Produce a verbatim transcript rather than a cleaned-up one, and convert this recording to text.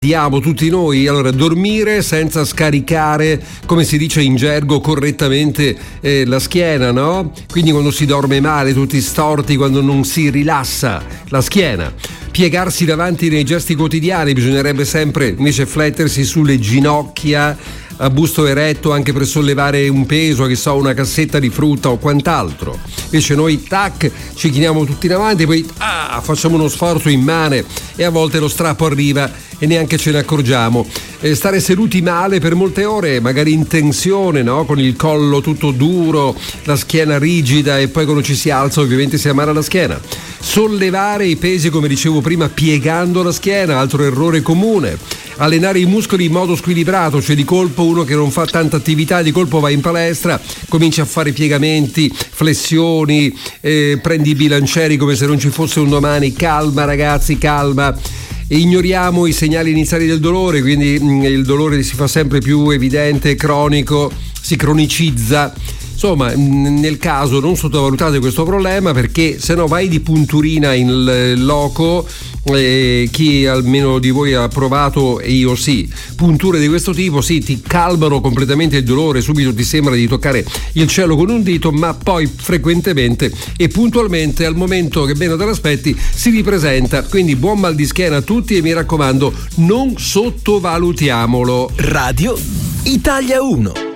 Diamo tutti noi. Allora, dormire senza scaricare, come si dice in gergo, correttamente eh, la schiena, no? Quindi quando si dorme male, tutti storti, quando non si rilassa la schiena. Piegarsi davanti nei gesti quotidiani, bisognerebbe sempre invece flettersi sulle ginocchia a busto eretto anche per sollevare un peso, che so, una cassetta di frutta o quant'altro. Invece noi tac ci chiniamo tutti in avanti, poi ah, facciamo uno sforzo immane e a volte lo strappo arriva e neanche ce ne accorgiamo. Eh, stare seduti male per molte ore, magari in tensione, no? Con il collo tutto duro, la schiena rigida, e poi quando ci si alza ovviamente si ammala la schiena. Sollevare i pesi, come dicevo prima, piegando la schiena, altro errore comune. Allenare i muscoli in modo squilibrato, cioè di colpo uno che non fa tanta attività, di colpo va in palestra, comincia a fare piegamenti, flessioni, eh, prendi i bilancieri come se non ci fosse un domani. Calma ragazzi, calma. Ignoriamo i segnali iniziali del dolore, quindi mh, il dolore si fa sempre più evidente, cronico, si cronicizza. Insomma, nel caso non sottovalutate questo problema, perché se no vai di punturina in loco. Eh, chi almeno di voi ha provato, e io sì, punture di questo tipo, sì, ti calmano completamente il dolore, subito ti sembra di toccare il cielo con un dito, ma poi frequentemente e puntualmente al momento che meno te l'aspetti si ripresenta. Quindi buon mal di schiena a tutti e mi raccomando, non sottovalutiamolo. Radio Italia uno.